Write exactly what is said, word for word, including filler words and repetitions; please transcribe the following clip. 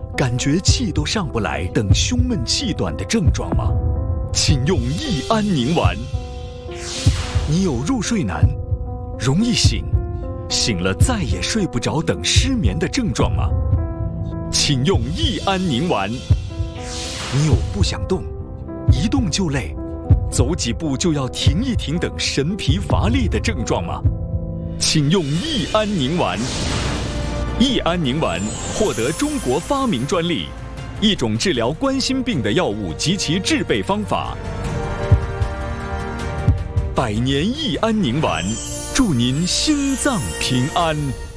感觉气都上不来等胸闷气短的症状吗？请用益安宁丸。你有入睡难、容易醒、醒了再也睡不着等失眠的症状吗？请用益安宁丸。你有不想动、一动就累、走几步就要停一停等神疲乏力的症状吗？请用益安宁丸。益安宁丸获得中国发明专利，一种治疗冠心病的药物及其制备方法。百年益安宁丸，祝您心脏平安。